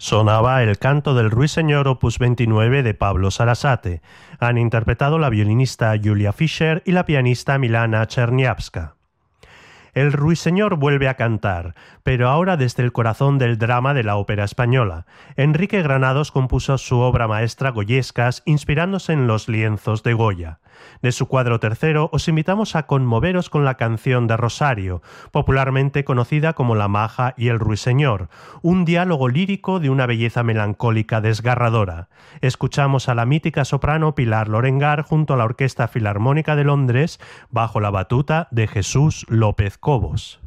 Sonaba el canto del Ruiseñor opus 29 de Pablo Sarasate. Han interpretado la violinista Julia Fischer y la pianista Milana Czerniawska. El Ruiseñor vuelve a cantar, pero ahora desde el corazón del drama de la ópera española. Enrique Granados compuso su obra maestra Goyescas inspirándose en los lienzos de Goya. De su cuadro tercero os invitamos a conmoveros con la canción de Rosario, popularmente conocida como La Maja y el Ruiseñor, un diálogo lírico de una belleza melancólica desgarradora. Escuchamos a la mítica soprano Pilar Lorengar junto a la Orquesta Filarmónica de Londres bajo la batuta de Jesús López Cobos.